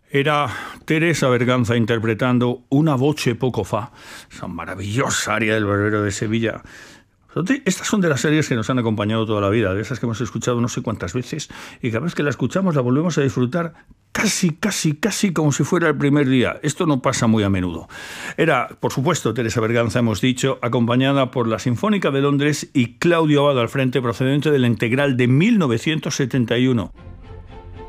Era Teresa Berganza interpretando Una voce poco fa, esa maravillosa aria del Barbero de Sevilla. Estas son de las series que nos han acompañado toda la vida, de esas que hemos escuchado no sé cuántas veces, y cada vez que la escuchamos la volvemos a disfrutar casi como si fuera el primer día. Esto no pasa muy a menudo. Era, por supuesto, Teresa Berganza, hemos dicho, acompañada por la Sinfónica de Londres y Claudio Abbado al frente, procedente de la Integral de 1971.